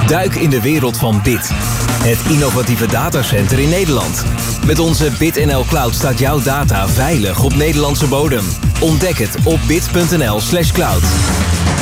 Duik in de wereld van Bit. Het innovatieve datacenter in Nederland. Met onze BitNL Cloud staat jouw data veilig op Nederlandse bodem. Ontdek het op bit.nl/cloud.